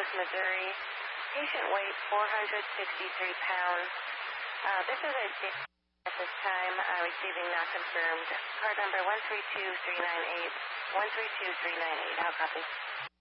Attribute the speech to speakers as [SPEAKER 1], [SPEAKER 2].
[SPEAKER 1] Louis, Missouri. Patient weight 463 pounds. This is a at this time receiving not confirmed. Card number 132398. 132398. How copy?